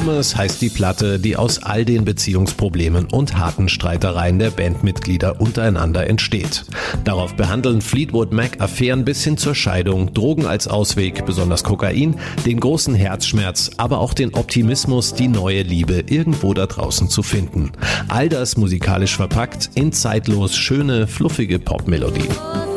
Rumors heißt die Platte, die aus all den Beziehungsproblemen und harten Streitereien der Bandmitglieder untereinander entsteht. Darauf behandeln Fleetwood Mac Affären bis hin zur Scheidung, Drogen als Ausweg, besonders Kokain, den großen Herzschmerz, aber auch den Optimismus, die neue Liebe irgendwo da draußen zu finden. All das musikalisch verpackt in zeitlos schöne, fluffige Popmelodien.